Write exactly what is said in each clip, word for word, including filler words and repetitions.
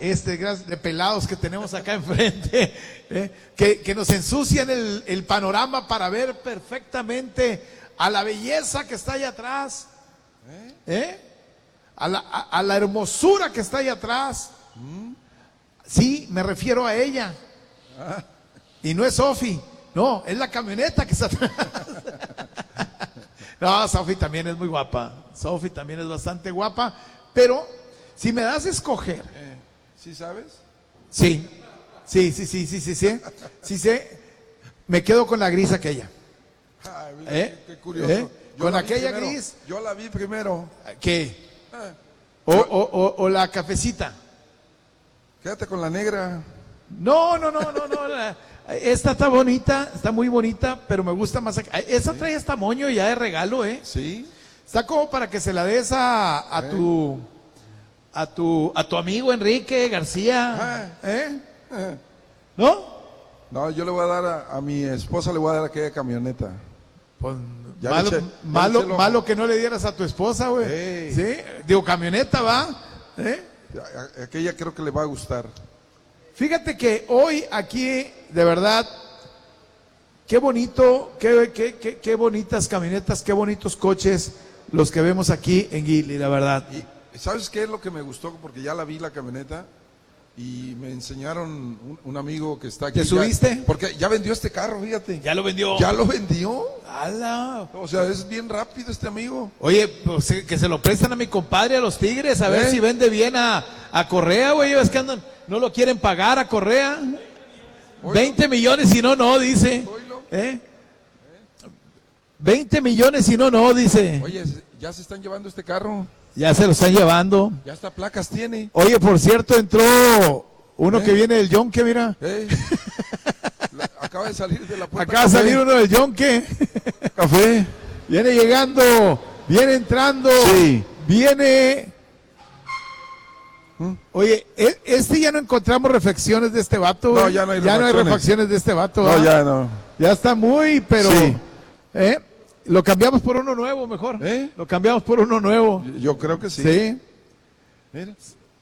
este de pelados que tenemos acá enfrente, ¿eh? que, que nos ensucian el, el panorama para ver perfectamente a la belleza que está allá atrás, ¿eh? a, la, a, a la hermosura que está allá atrás. Sí, me refiero a ella. Y no es Sofi, no, es la camioneta que está atrás. No, Sofi también es muy guapa. Sofi también es bastante guapa. Pero si me das a escoger. Eh, ¿Sí sabes? Sí, sí, sí, sí, sí, sí, sí. Sí sé. Me quedo con la gris aquella. Ay, mira, ¿Eh? qué, qué curioso. ¿Eh? Con aquella primero. gris. Yo la vi primero. ¿Qué? Eh, O, o, o, o la cafecita. Quédate con la negra. No, no, no, no, no. la- esta está bonita, está muy bonita, pero me gusta más. acá. Esa trae hasta moño ya de regalo, ¿eh? ¿Sí? Está como para que se la des a, a tu a tu a tu amigo Enrique García, ¿eh? Eh. ¿No? No, yo le voy a dar a, a mi esposa, le voy a dar aquella camioneta. Pues Ya le malo, eché- ya le malo, eché el ojo. malo que no le dieras a tu esposa, güey. Ey. Sí, digo camioneta, va. ¿Eh? A- a- Aquella creo que le va a gustar. Fíjate que hoy aquí, de verdad, qué bonito, qué, qué, qué, qué bonitas camionetas, qué bonitos coches los que vemos aquí en Gili, la verdad. Y ¿sabes qué es lo que me gustó? Porque ya la vi la camioneta y me enseñaron un, un amigo que está aquí. ¿Te subiste? Ya- porque ya vendió este carro, fíjate. Ya lo vendió. ¿Ya lo vendió? ¡Hala! O sea, es bien rápido este amigo. Oye, pues, eh, que se lo prestan a mi compadre, a los Tigres, a ver ¿Eh? si vende bien a, a Correa, güey. Es que andan, no lo quieren pagar a Correa. Oilo. veinte millones, si no, no, dice. Oilo. ¿Eh? veinte millones, si no, no, dice. Oye, ya se están llevando este carro. Ya se lo están llevando. Ya hasta placas tiene. Oye, por cierto, entró uno ¿Eh? que viene del Yonque, mira. Ey. La- acaba de salir de la puerta. Acaba de salir uno del Yonque. Café. Viene llegando, viene entrando. Sí. Viene. Oye, e- este ya no encontramos reflexiones de este vato. No, güey. ya no hay Ya no hay refacciones. refacciones de este vato. No, ¿verdad? ya no. Ya está muy, pero. Sí. ¿eh? Lo cambiamos por uno nuevo, mejor. ¿Eh? Lo cambiamos por uno nuevo. Yo- Yo creo que sí. Sí. Mira.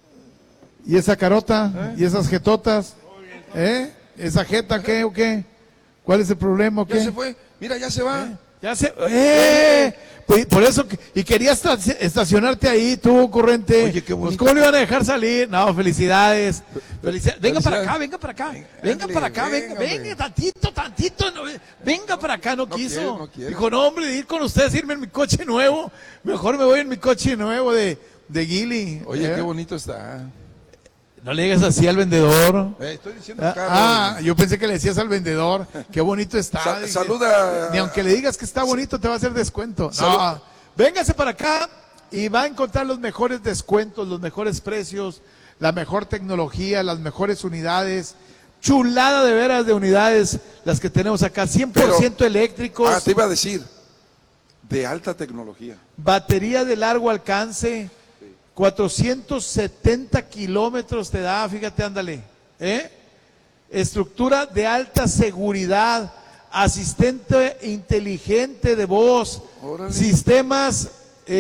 Y esa carota, ¿Eh? y esas jetotas. ¿Eh? ¿Esa jeta qué o qué? ¿Cuál es el problema o qué? Ya se fue. Mira, ya se va. Ya se. ¡Eh! Pues, por eso, que- y querías esta- estacionarte ahí, tú, ocurrente. Oye, qué Pues, bonito. ¿cómo le iban a dejar salir? No, felicidades. Felicidades. Venga para Felicidades. acá, venga para acá. Venga, Venga ándale, para acá, venga, venga, venga, hombre. tantito, tantito. no, venga para acá, no, No quiso. quiere, no quiere. Dijo, no, hombre, ir con ustedes, irme en mi coche nuevo. Mejor me voy en mi coche nuevo de, de Gili. Oye, ¿Eh? qué bonito está. No le digas así al vendedor. Eh, estoy diciendo Ah, carro. ah, yo pensé que le decías al vendedor, qué bonito está. Sa- Dije, saluda. Ni aunque le digas que está bonito, te va a hacer descuento. Salud. No, véngase para acá y va a encontrar los mejores descuentos, los mejores precios, la mejor tecnología, las mejores unidades. Chulada de veras de unidades, las que tenemos acá, cien por ciento eléctricos, Ah, te iba a decir. De alta tecnología. batería de largo alcance, cuatrocientos setenta kilómetros te da, fíjate, ándale. ¿eh? Estructura de alta seguridad, asistente inteligente de voz, Órale. sistemas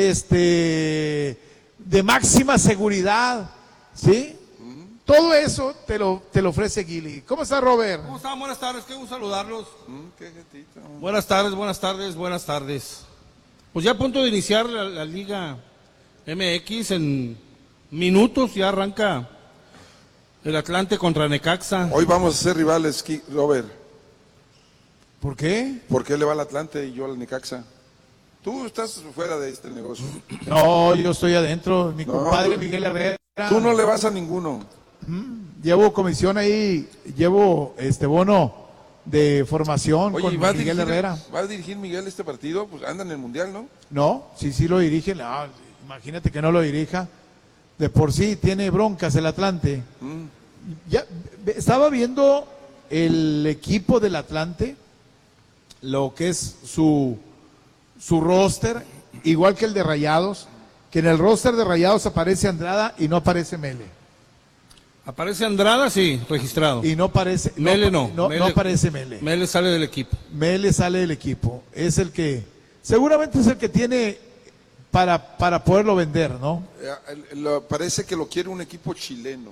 este, de máxima seguridad, ¿sí? Todo eso te lo, te lo ofrece Gili. ¿Cómo está, Robert? ¿Cómo están? Buenas tardes, qué gusto saludarlos. Mm, qué jetito. Buenas tardes, buenas tardes, buenas tardes. Pues ya a punto de iniciar la, la Liga M X, en minutos ya arranca el Atlante contra Necaxa. Hoy vamos a ser rivales, Ki- Robert. ¿Por qué? ¿Por qué le va al Atlante y yo al Necaxa? Tú estás fuera de este negocio. No, yo estoy adentro, mi No, compadre tú- Miguel Herrera. Tú no le vas a ninguno. Llevo comisión ahí, llevo este bono de formación Oye, con ¿y va a, Miguel dirigir, Herrera. ¿va a dirigir Miguel este partido? Pues anda en el Mundial, ¿no? No, sí, sí lo dirige. No, imagínate que no lo dirija. De por sí tiene broncas el Atlante. Mm. Ya ve- estaba viendo el equipo del Atlante, lo que es su, su roster, igual que el de Rayados, que en el roster de Rayados aparece Andrada y no aparece Mele. Aparece Andrada, sí, registrado. Y no aparece Mele no. no, Mele- no aparece Mele. Mele sale del equipo. Mele sale del equipo. Es el que, seguramente es el que tiene para, para poderlo vender, ¿no? Eh, el- lo- parece que lo quiere un equipo chileno.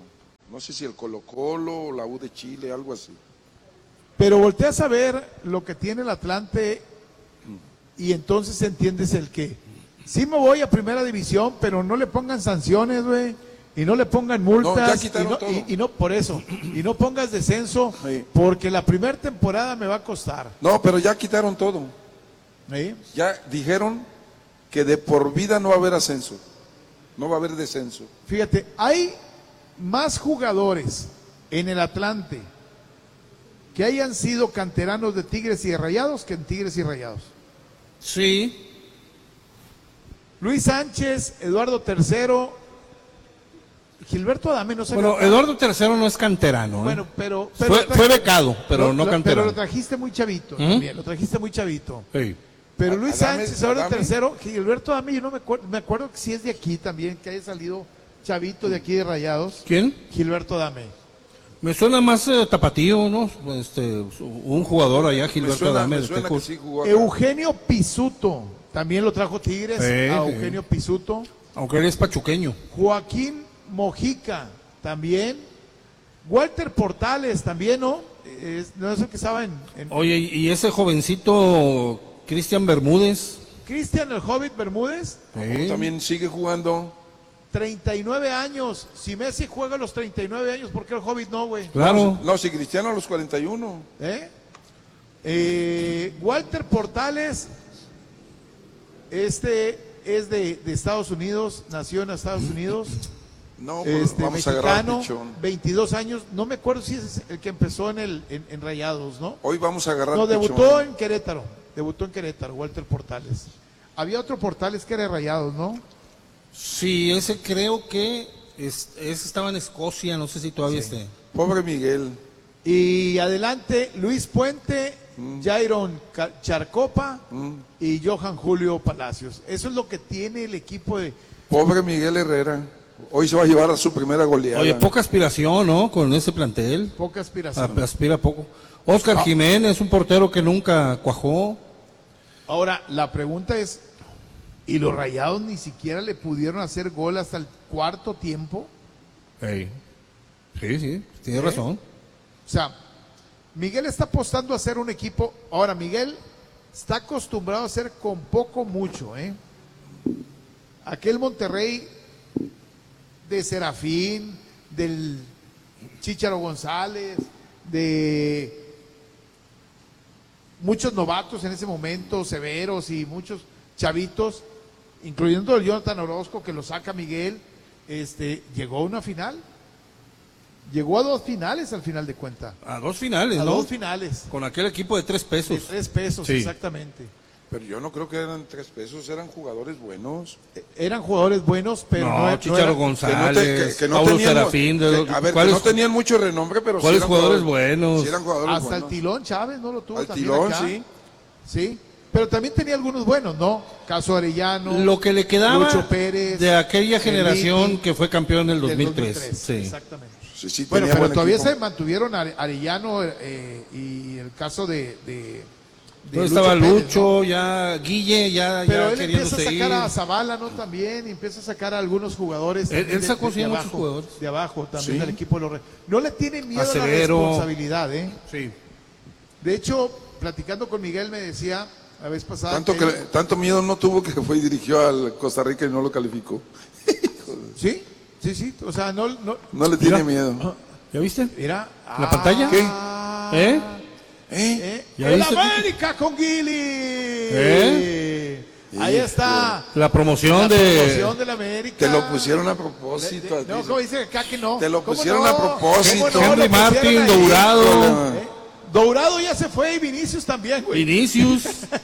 No sé si el Colo Colo o la U de Chile, algo así. Pero volteas a ver lo que tiene el Atlante y entonces entiendes el que sí me voy a primera división, pero no le pongan sanciones, güey, y no le pongan multas, No, ya y, quitaron no, todo. y, y no por eso, y no pongas descenso, Sí. porque la primera temporada me va a costar. No, pero ya quitaron todo. ¿Sí? Ya dijeron que de por vida no va a haber ascenso. No va a haber descenso. Fíjate, hay más jugadores en el Atlante que hayan sido canteranos de Tigres y de Rayados que en Tigres y Rayados. Sí, Luis Sánchez, Eduardo Tercero, Gilberto Adame no se bueno, Eduardo Tercero no es canterano, ¿eh? Bueno, pero, pero fue, lo tra- fue becado, pero lo- no lo- canterano. Pero lo trajiste muy chavito ¿Mm? también, lo trajiste muy chavito. Sí. Pero A- Luis Adame- Sánchez, Eduardo Adame. Tercero, Gilberto Adame, yo no me acuerdo, me acuerdo que sí es de aquí también, que haya salido chavito de aquí de Rayados. ¿Quién? Gilberto Adame. Me suena más eh, tapatío, ¿no? Este, un jugador allá, Me Gilberto suena, Adame, me de suena que Tecos. sí jugó acá. Eugenio Pisuto, también lo trajo Tigres, Sí, a sí. Eugenio Pisuto. Aunque él es pachuqueño. Joaquín Mojica, también. Walter Portales, también, ¿no? Es, no es el que estaba en... en- Oye, y ese jovencito Cristian Bermúdez. Cristian el Hobbit Bermúdez, Sí. También sigue jugando. treinta y nueve años. Si Messi juega a los treinta y nueve años, ¿por qué el Hobbit no, güey? Claro. No, si Cristiano a los cuarenta y uno. ¿Eh? Eh, Walter Portales, este es de, de Estados Unidos, nació en Estados Unidos, No, pues este, vamos a agarrar mexicano, pichón. veintidós años, no me acuerdo si es el que empezó en, el, en, en Rayados, ¿no? Hoy vamos a agarrar No, pichón. debutó en Querétaro, debutó en Querétaro, Walter Portales. Había otro Portales que era de Rayados, ¿no? Sí, ese creo que es, ese estaba en Escocia, no sé si todavía esté. Pobre Miguel. Y adelante, Luis Puente, Jairon Ca- Charcopa Mm. y Johan Julio Palacios. Eso es lo que tiene el equipo de... Pobre Miguel Herrera. Hoy se va a llevar a su primera goleada. Oye, poca aspiración, ¿no? Con ese plantel. Poca aspiración. Ah, Aspira poco. Oscar Jiménez, un portero que nunca cuajó. Ahora, la pregunta es, ¿y los Rayados ni siquiera le pudieron hacer gol hasta el cuarto tiempo? Sí, sí, sí, tiene ¿Eh? razón. O sea, Miguel está apostando a hacer un equipo. Ahora, Miguel está acostumbrado a hacer con poco mucho, ¿eh? Aquel Monterrey de Serafín, del Chícharo González, de muchos novatos en ese momento, severos y muchos chavitos, incluyendo el Jonathan Orozco que lo saca Miguel, este, llegó a una final. Llegó a dos finales al final de cuenta. A dos finales, A ¿no? dos finales. Con aquel equipo de tres De pesos. tres pesos, Sí. exactamente. Pero yo no creo que eran tres pesos, eran jugadores buenos. Eh, Eran jugadores buenos, pero no, no, no Chicharo eran- González, Que no, te- que- que no Paulo tenían, Serafín. de- que- a ver, que ¿cuáles, no tenían mucho renombre, pero sí ¿cuáles eran jugadores buenos? Sí eran jugadores hasta buenos. el Tilón Chávez no lo tuvo Al también Tilón, acá. sí. Sí, pero también tenía algunos buenos, ¿no? Caso Arellano. Lo que le quedaba Lucho Pérez, de aquella generación Enrique, que fue campeón en el del dos mil tres. dos mil tres, Sí. Exactamente. Sí, sí, Bueno, tenía pero buen todavía equipo. se mantuvieron Are- Arellano eh, y el caso de, de, de Entonces estaba Pérez, Lucho, ¿no? ya Guille, ya, Pero ya él queriendo empieza a seguir. sacar a Zavala, ¿no? También, y empieza a sacar a algunos jugadores. Él- también él sacó, sí, muchos abajo, jugadores. De abajo también Sí. del equipo de los Reyes. No le tiene miedo a la Acevedo. responsabilidad, ¿eh? Sí. De hecho, platicando con Miguel me decía la vez pasada. Tanto, que, tanto miedo no tuvo que fue y dirigió al Costa Rica y no lo calificó. Sí, sí, sí. O sea, no. No, No le tiene Mira. miedo. ¿Ya viste? mira. ¿La pantalla? ¿Qué? ¿Eh? ¿Eh? ¿Eh? ¿Ya ¡El viste? América con Guili! ¿Eh? Ahí está. La promoción La de... promoción del América. Te lo pusieron a De- propósito. de- a ti. no, como dice acá que no. Te lo ¿Cómo pusieron no? a propósito. ¿Cómo no? Henry Lo Martin, pusieron ahí. Dourado, ¿Eh? Dourado ya se fue y Vinicius también, güey. Vinicius.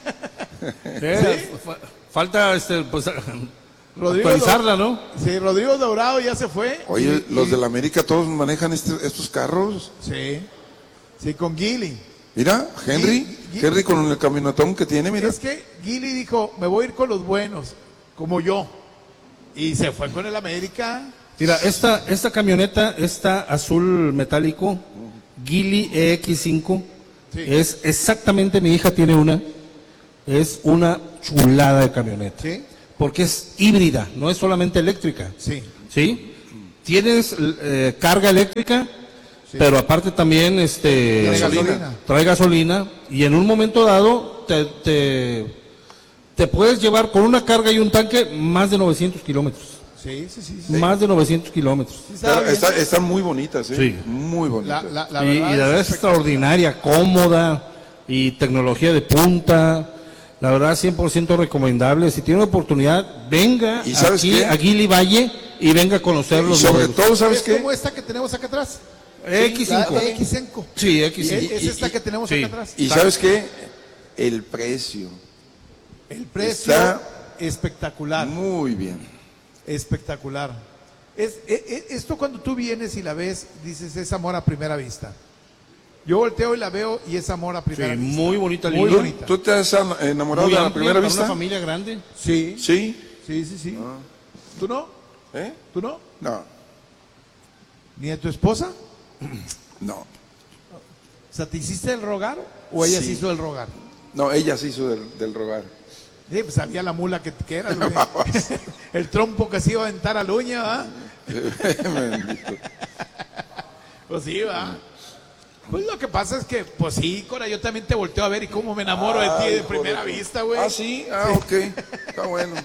Eh, fa- Falta este, pues, Rodrigo actualizarla, ¿no? Sí, Rodrigo Dourado ya se fue. Oye, Y- los y- del América todos manejan este- estos carros. Sí. Sí, con Guili. Mira, Henry, Gui- Gui- Henry con el camionetón que tiene, mira. Es que Guili dijo, me voy a ir con los buenos, como yo. Y se fue con el América. Mira, esta, esta camioneta, esta azul metálico, Geely E X cinco, Sí. es exactamente, mi hija tiene una, es una chulada de camioneta. Sí. Porque es híbrida, no es solamente eléctrica. Sí. ¿Sí? tienes eh, carga eléctrica, sí, pero aparte también este, trae gasolina. trae gasolina, y en un momento dado te, te, te puedes llevar con una carga y un tanque más de novecientos kilómetros. Sí, sí, sí, sí. Más de novecientos kilómetros. Sí, Pero está- están muy bonitas, ¿eh? Sí. Muy La, bonitas. la, la y, y verdad la verdad es extraordinaria, cómoda y tecnología de punta. La verdad, cien por ciento recomendable. Si tiene oportunidad, venga ¿Y sabes aquí qué? a Guili Valle y venga a conocer Y los sobre modelos. todo, ¿sabes es qué? como esta que tenemos acá atrás. X cinco. La X cinco. Sí, X Es, cinco. es esta que tenemos sí. acá atrás. ¿Y sabes qué? El precio. El precio Está espectacular. Muy bien. Espectacular. Es, e- e- esto cuando tú vienes y la ves, dices, es amor a primera vista. Yo volteo y la veo y es amor a Sí, primera vista. muy bonita Muy línea. bonita. ¿Tú te has am- enamorado Muy de la amplia, primera para vista? una familia grande. Sí, Sí. sí, sí, sí. ¿Tú no? ¿Eh? ¿Tú no? No, ¿Ni de tu esposa? no. O sea, ¿te hiciste el rogar o ella Sí. se hizo el rogar? No, ella se hizo del, del rogar. Sí, pues sabía la mula que, que era, güey. El trompo que se iba a aventar a la uña, ¿va? Bendito. Pues sí, va. Pues lo que pasa es que, pues sí, Cora, yo también te volteo a ver y cómo me enamoro de ti Ay, de primera joder. vista, güey. Ah, sí, ah, ok. Está bueno.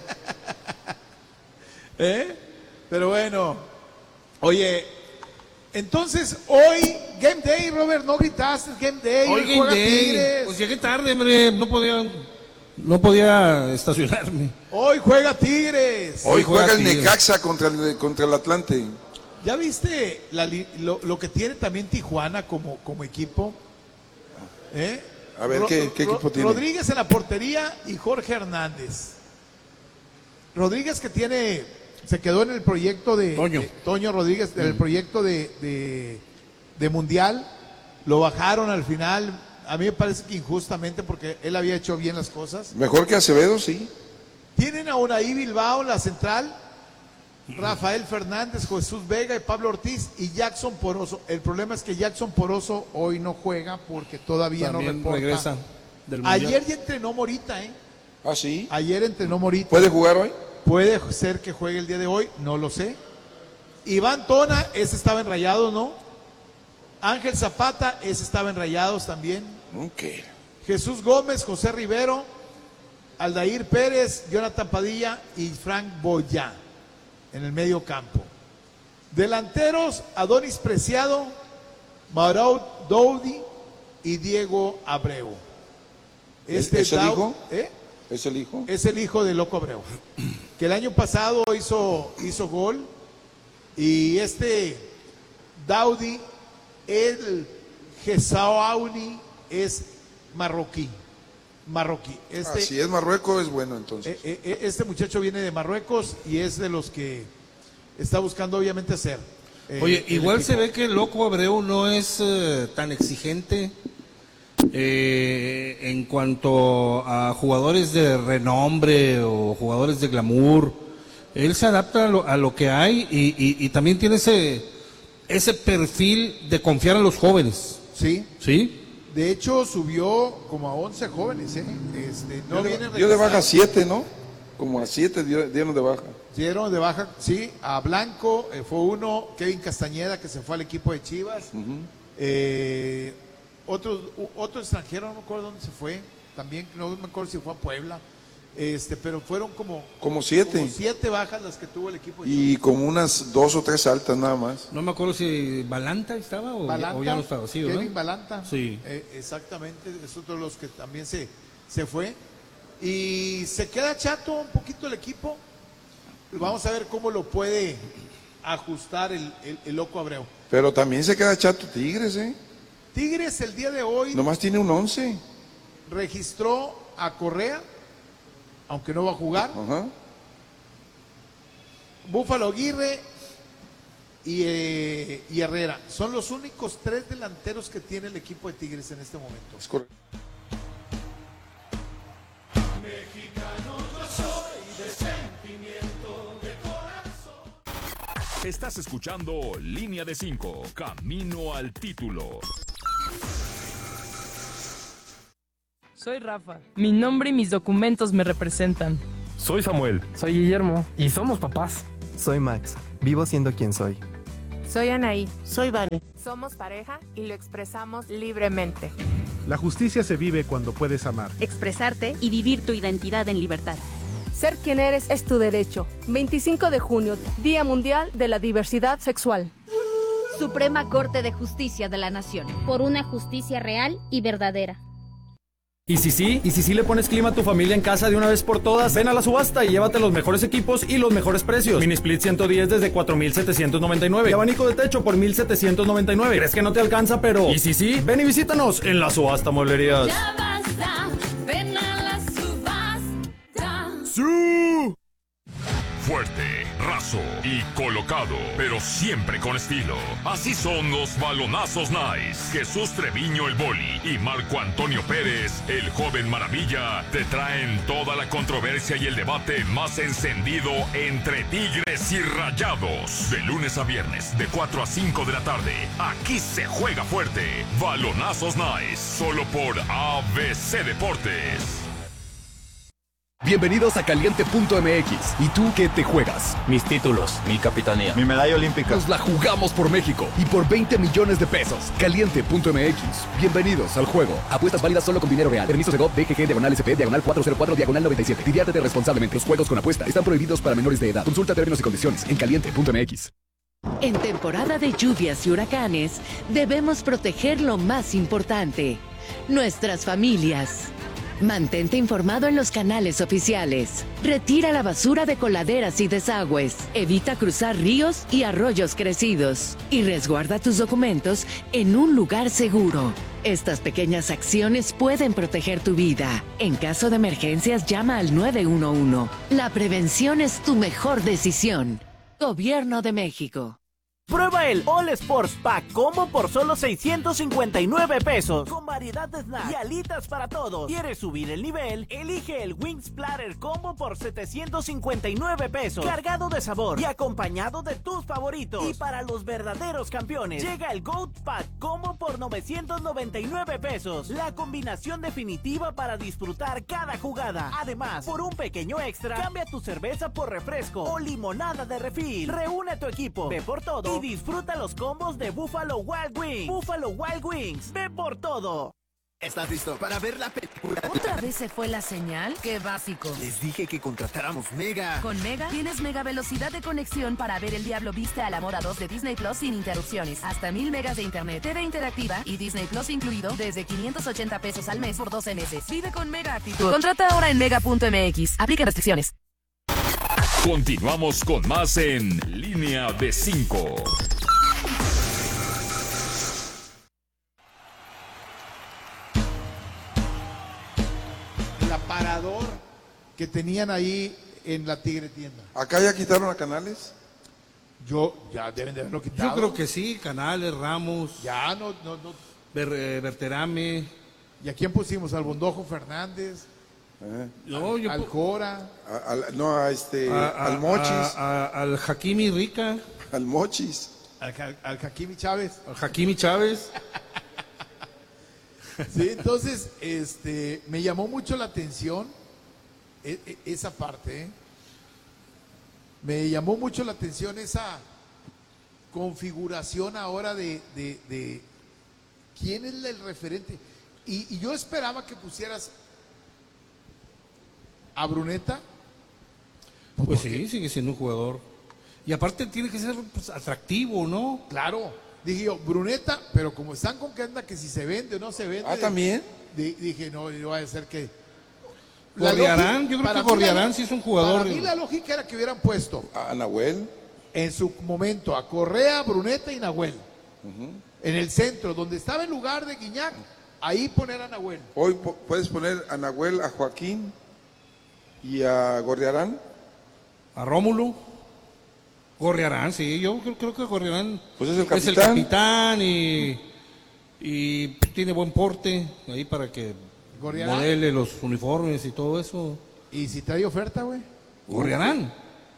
¿Eh? Pero bueno, oye, entonces hoy, Game Day, Robert, no gritaste, Game Day, hoy Oigan, juega de- Tigres. pues llegué tarde, hombre, no podía, no podía estacionarme. Hoy juega Tigres. Hoy juega juega el Tigres. Necaxa contra el, contra el Atlante. ¿Ya viste la li- lo, lo que tiene también Tijuana como, como equipo? ¿Eh? A ver, ¿qué- qué equipo tiene? Rodríguez en la portería y Jorge Hernández. Rodríguez que tiene, se quedó en el proyecto de Toño. de- Toño Rodríguez, en el proyecto de, de, de Mundial. Lo bajaron al final. A mí me parece que injustamente porque él había hecho bien las cosas. Mejor que Acevedo, sí. Tienen a Unai Bilbao en la central, Rafael Fernández, Jesús Vega y Pablo Ortiz y Jackson Poroso. El problema es que Jackson Poroso hoy no juega porque todavía También no reporta. regresa del Mundial. Ayer ya entrenó Morita, ¿eh? Ah, sí. Ayer entrenó Morita. ¿Puede jugar hoy? Puede ser que juegue el día de hoy, no lo sé. Iván Tona, ese estaba en Rayados, ¿no? Ángel Zapata, ese estaba en Rayados también. Ok. Jesús Gómez, José Rivero, Aldair Pérez, Jonathan Padilla y Frank Boyá en el medio campo. Delanteros, Adonis Preciado, Mauro Doudi y Diego Abreu. ¿Es- es el Dau- hijo? ¿Eh? ¿Es el hijo? Es el hijo de Loco Abreu, que el año pasado hizo, hizo gol. Y este Daudi, el Gesaouni, es marroquí. Marroquí. Este, Ah, si es Marruecos, es bueno entonces. eh, eh, este muchacho viene de Marruecos y es de los que está buscando obviamente hacer. eh, Oye, el igual equipo. se ve que el Loco Abreu no es eh, tan exigente eh, en cuanto a jugadores de renombre o jugadores de glamour. Él se adapta a lo, a lo que hay y, y- y también tiene ese, ese perfil de confiar en los jóvenes. Sí, ¿Sí? de hecho subió como a once jóvenes. ¿eh? Este, no Dio de- vienen dio de baja regresando. siete, ¿no? Como a siete dio- dieron de baja. Dieron de baja, sí, a Blanco, eh, fue uno, Kevin Castañeda, que se fue al equipo de Chivas. Eh, otro, u- otro extranjero, no me acuerdo dónde se fue, también no me acuerdo si fue a Puebla, este, pero fueron como, Como siete. como siete bajas las que tuvo el equipo de Y como unas dos o tres altas nada más. No me acuerdo si Balanta estaba o, Balanta, o ya no estaba. Sí, ¿verdad? Kevin Balanta, Sí. eh, exactamente, es otro de los que también se, se fue. Y se queda chato un poquito el equipo. Vamos a ver cómo lo puede ajustar el, el- el Loco Abreu. Pero también se queda chato Tigres, ¿eh? Tigres el día de hoy Nomás tiene un once. registró a Correa, aunque no va a jugar, Ajá. Búfalo Aguirre y, eh, y Herrera. Son los únicos tres delanteros que tiene el equipo de Tigres en este momento. Es correcto. Estás escuchando Línea de cinco, Camino al Título. Soy Rafa. Mi nombre y mis documentos me representan. Soy Samuel. Soy Guillermo y somos papás. Soy Max. Vivo siendo quien soy. Soy Anaí. Soy Vane. Somos pareja y lo expresamos libremente. La justicia se vive cuando puedes amar. Expresarte y vivir tu identidad en libertad. Ser quien eres es tu derecho. veinticinco de junio, Día Mundial de la Diversidad Sexual. Suprema Corte de Justicia de la Nación. Por una justicia real y verdadera. ¿Y si sí? ¿Y si sí le pones clima a tu familia en casa de una vez por todas? Ven a la subasta y llévate los mejores equipos y los mejores precios. Mini Split ciento diez desde cuatro mil setecientos noventa y nueve. Y abanico de techo por mil setecientos noventa y nueve. ¿Crees que no te alcanza? Pero... ¿y si sí? Ven y visítanos en la subasta Mueblerías. Ya basta, ven a la subasta. ¡Sí! Fuerte, raso y colocado, pero siempre con estilo. Así son los balonazos Nice. Jesús Treviño el Boli y Marco Antonio Pérez, el joven maravilla, te traen toda la controversia y el debate más encendido entre Tigres y Rayados. De lunes a viernes, de cuatro a cinco de la tarde, aquí se juega fuerte. Balonazos Nice, solo por A B C Deportes. Bienvenidos a Caliente punto M X. ¿Y tú qué te juegas? Mis títulos, mi capitanía, mi medalla olímpica. Nos la jugamos por México y por veinte millones de pesos. Caliente punto M X. Bienvenidos al juego. Apuestas válidas solo con dinero real. Permiso de G O V, D G G, diagonal S P, diagonal cuatro cero cuatro, diagonal noventa y siete. Diviértete responsablemente. Los juegos con apuesta están prohibidos para menores de edad. Consulta términos y condiciones en Caliente punto M X. En temporada de lluvias y huracanes, debemos proteger lo más importante: nuestras familias. Mantente informado en los canales oficiales. Retira la basura de coladeras y desagües. Evita cruzar ríos y arroyos crecidos. Y resguarda tus documentos en un lugar seguro. Estas pequeñas acciones pueden proteger tu vida. En caso de emergencias, llama al nueve uno uno. La prevención es tu mejor decisión. Gobierno de México. Prueba el All Sports Pack Combo por solo seiscientos cincuenta y nueve pesos. Con variedad de snacks y alitas para todos. ¿Quieres subir el nivel? Elige el Wings Platter Combo por setecientos cincuenta y nueve pesos. Cargado de sabor y acompañado de tus favoritos. Y para los verdaderos campeones, llega el Goat Pack Combo por novecientos noventa y nueve pesos. La combinación definitiva para disfrutar cada jugada. Además, por un pequeño extra, cambia tu cerveza por refresco o limonada de refil. Reúne tu equipo, ve por todo y disfruta los combos de Buffalo Wild Wings. Buffalo Wild Wings, ve por todo. ¿Estás listo para ver la película? ¿Otra vez se fue la señal? ¡Qué básico! Les dije que contratáramos Mega. Con Mega tienes mega velocidad de conexión para ver El Diablo Viste a la Moda dos de Disney Plus sin interrupciones. Hasta mil megas de internet, T V interactiva y Disney Plus incluido desde quinientos ochenta pesos al mes por doce meses. Vive con Mega actitud. Contrata ahora en mega punto m x. Aplica restricciones. Continuamos con más en Línea de cinco. El aparador que tenían ahí en la Tigre Tienda. ¿Acá ya quitaron a Canales? Yo, ya deben de haberlo quitado. Yo creo que sí, Canales, Ramos. Ya, no, no, no. Ber, eh, Berterame. ¿Y a quién pusimos? Al Bondojo Fernández. Eh. No, al, yo al Jora. A, a, no, a este, a, al Mochis. A, a, al Hakimi Rica. Al Mochis. Al, al Hakimi Chávez. Al Hakimi Chávez. Sí, entonces, este, me llamó mucho la atención e, e, esa parte, ¿eh? Me llamó mucho la atención esa configuración ahora de, de, de quién es el referente. Y, y yo esperaba que pusieras a Bruneta. Pues sí, sigue siendo un jugador. Y aparte tiene que ser pues, atractivo, ¿no? Claro. Dije yo, Bruneta, pero como están con que anda que si se vende o no se vende. Ah, ¿también? De, dije, no, no va a ser que... Gorriarán, yo creo que Gorriarán sí es un jugador. Para mí la lógica era que hubieran puesto a Nahuel en su momento a Correa, Bruneta y Nahuel. Uh-huh. En el centro, donde estaba en lugar de Guiñac, ahí poner a Nahuel. Hoy po- puedes poner a Nahuel, a Joaquín y a Gorriarán. A Rómulo. Gorriarán, sí, yo creo, creo que Gorriarán pues es el capitán, es el capitán y, y tiene buen porte ahí para que Gorriarán modele los uniformes y todo eso. ¿Y si trae oferta, güey? Gorriarán.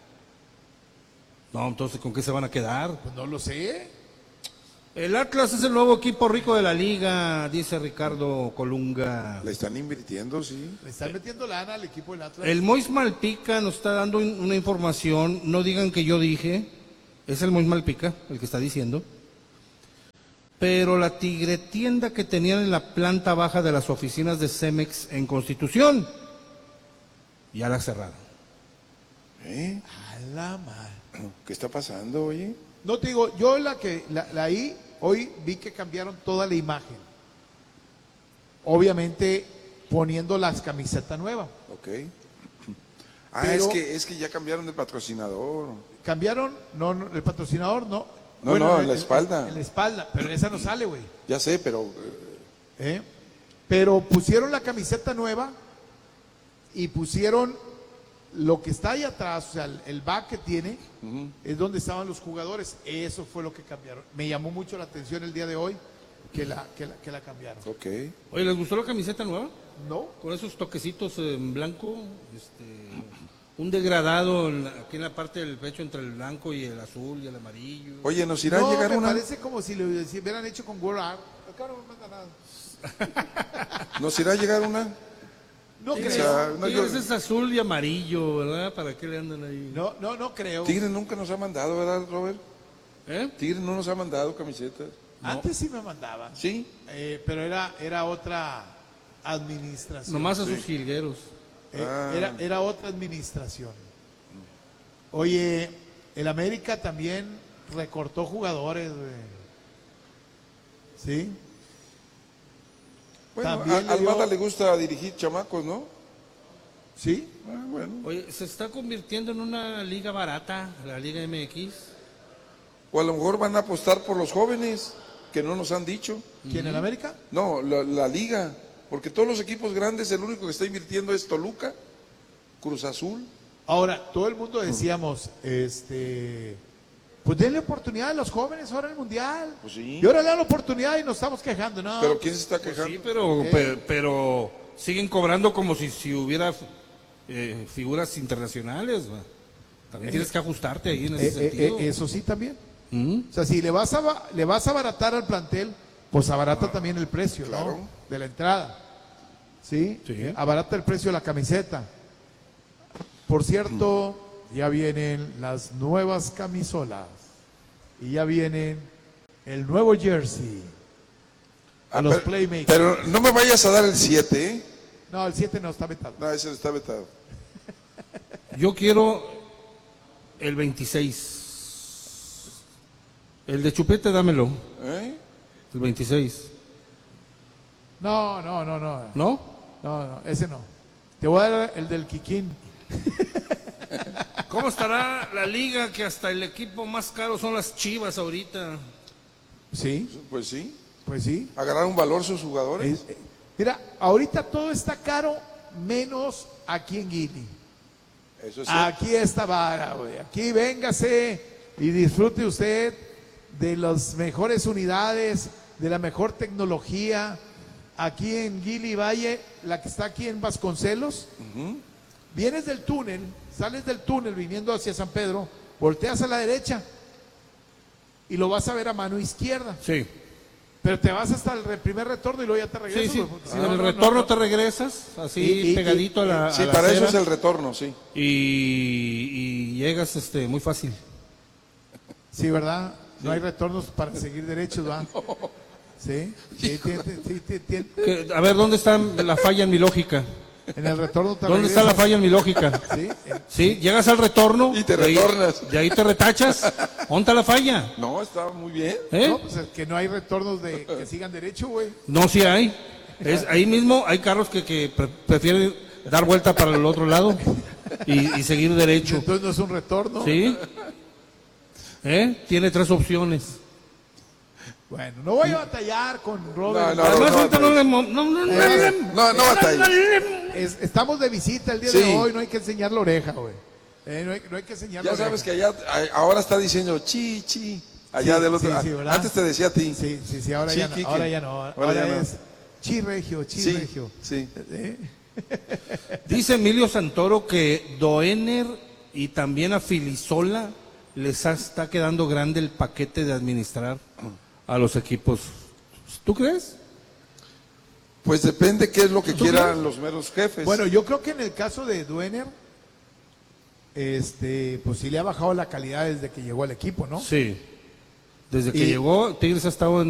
No, entonces, ¿con qué se van a quedar? Pues no lo sé. El Atlas es el nuevo equipo rico de la liga, dice Ricardo Colunga. Le están invirtiendo, sí. Le están metiendo lana al equipo del Atlas. El Mois Malpica nos está dando una información, no digan que yo dije, es el muy Malpica, el que está diciendo. Pero la tigre tienda que tenían en la planta baja de las oficinas de Cemex en Constitución, ya la cerraron. ¿Eh? A la madre. ¿Qué está pasando, oye? No te digo, yo la que la, la ahí hoy vi que cambiaron toda la imagen. Obviamente poniendo las camisetas nuevas. Ok. Ah, Pero- es que es que ya cambiaron de patrocinador. Cambiaron, no, no, el patrocinador no. No, no, en la espalda. En la espalda, pero esa no sale, güey. Ya sé, pero ¿Eh? Pero pusieron la camiseta nueva y pusieron lo que está ahí atrás, o sea, el, el back que tiene, ujú. es donde estaban los jugadores. Eso fue lo que cambiaron. Me llamó mucho la atención el día de hoy que la, que la, que la cambiaron. Ok. Oye, ¿les gustó la camiseta nueva? No. Con esos toquecitos en blanco, este, un degradado en la- aquí en la parte del pecho entre el blanco y el azul y el amarillo. Oye, ¿nos irá No, a llegar me una? parece como si lo si hubieran hecho con World Art. Acá no me manda nada. ¿Nos irá a llegar una? No O creo. sea, no, Sí, yo- ese es azul y amarillo, ¿verdad? ¿Para qué le andan ahí? No, no, no creo. Tigre nunca nos ha mandado, ¿verdad, Robert? ¿Eh? Tigre no nos ha mandado camisetas. Antes sí me mandaban. ¿Sí? Eh, pero era, era otra administración. Nomás a Sí. sus jilgueros. Eh, Ah. era, era otra administración. Oye, el América también recortó jugadores, güey. ¿Sí? Bueno, También a le dio- Almada le gusta dirigir chamacos, ¿no? ¿Sí? Ah, bueno. Oye, se está convirtiendo en una liga barata, la Liga M X. O a lo mejor van a apostar por los jóvenes, que no nos han dicho. ¿Quién, el América? No, la, la liga. Porque todos los equipos grandes, el único que está invirtiendo es Toluca, Cruz Azul. Ahora, todo el mundo decíamos, este, pues denle oportunidad a los jóvenes ahora en el Mundial. Pues sí. Y ahora le dan la oportunidad y nos estamos quejando, ¿no? Pero ¿quién se está quejando? Sí, pero, Eh. pero, pero siguen cobrando como si, si hubiera eh, figuras internacionales. ¿va? También Eh. tienes que ajustarte ahí en Eh, ese eh, sentido. eh, eso sí también. ¿Mm? O sea, si le vas a ba- le vas a abaratar al plantel, pues abarata también el precio, claro. ¿no? De la entrada. ¿Sí? Sí. Eh, abarata el precio de la camiseta. Por cierto, ya vienen las nuevas camisolas. Y ya vienen el nuevo jersey. A Ah, los pero, Playmakers. pero no me vayas a dar el siete, ¿eh? No, el siete no está vetado. No, ese está vetado. Yo quiero el veintiséis. El de Chupete, dámelo. ¿Eh? El veintiséis. No, no, no, no. ¿No? No, no, ese no. Te voy a dar el del Kikín. ¿Cómo estará la liga que hasta el equipo más caro son las Chivas ahorita? Sí, Pues sí. pues sí. Agarraron valor sus jugadores. Es- eh, mira, ahorita todo está caro, menos aquí en Guinea. Eso sí. Aquí está vara, güey. Aquí véngase y disfrute usted de las mejores unidades, de la mejor tecnología. Aquí en Guili Valle, la que está aquí en Vasconcelos, Ujú. vienes del túnel, sales del túnel viniendo hacia San Pedro, volteas a la derecha y lo vas a ver a mano izquierda. Sí. Pero te vas hasta el re- primer retorno y luego ya te Sí, regresas. sí. güey, porque Si si en no, el no, retorno no, te no. regresas, así Y- y- pegadito a la, a Sí, la para eso acera, es el retorno, sí. y, y llegas este muy fácil. Sí, ¿verdad? No hay retornos para seguir derechos, ¿va? Sí, sí, tiene- sí, sí, tiene- Que- a ver, ¿dónde está la falla en mi lógica? en el retorno te ¿Dónde está la regresas. falla en mi lógica? Sí, en- Sí, llegas al retorno Y te de ahí- retornas. De ahí te retachas. ¿Dónde está la falla? No, estaba muy bien. ¿Eh? No, pues es que no hay retornos de que sigan derecho, güey. No, sí hay. Es, ahí mismo hay carros que, que pre- prefieren dar vuelta para el otro lado y, y seguir derecho. Entonces no es un retorno. ¿Sí? ¿Eh? Tiene tres opciones. Bueno, no voy a batallar con Robert. No, Además, no, ahorita no, no le... mo- No, no, no, Eh, No, no batalla. Es- estamos de visita el día Sí. de hoy, no hay que enseñar la oreja, güey. Eh, no, hay, no hay que enseñar Ya la sabes que oreja. allá, a- ahora está diciendo chi, chi. Allá Sí, del otro. sí, sí, ah, ¿verdad? antes te decía a ti. Sí, sí, sí, ahora, Sí, ya, no, Kike. ahora ya no. Ahora, Ahora ya no. es chi regio, chi Sí, regio. sí. ¿Eh? Dice Emilio Santoro que Doener y también a Filisola les está quedando grande el paquete de administrar a los equipos. ¿Tú crees? Pues depende qué es lo que ¿Tú quieran crees? los meros jefes. Bueno, yo creo que en el caso de Duener, este, pues sí le ha bajado la calidad desde que llegó al equipo, ¿no? Sí. Desde que Y- llegó, Tigres ha estado en